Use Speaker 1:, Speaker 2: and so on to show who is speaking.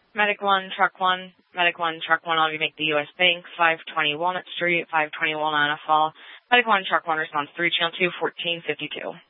Speaker 1: Medic 1, Truck 1. Medic 1, Truck 1, I'll make the U.S. Bank, 520 Walnut Street, 520 Walnut Fall. Medic 1, Truck 1, response 3, channel 2, 1452.